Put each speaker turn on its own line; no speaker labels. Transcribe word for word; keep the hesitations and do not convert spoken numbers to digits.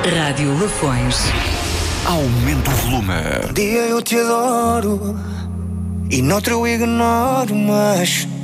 Rádio Lafões.
Aumenta o volume.
Um dia eu te adoro e noutro eu ignoro, mas